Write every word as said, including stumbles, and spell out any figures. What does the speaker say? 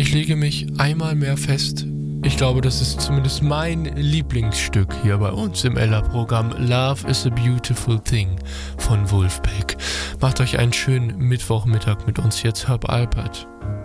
Ich lege mich einmal mehr fest. Ich glaube, das ist zumindest mein Lieblingsstück hier bei uns im Ella-Programm. Love is a Beautiful Thing von Wolfpack. Macht euch einen schönen Mittwochmittag mit uns. Jetzt Herb Alpert.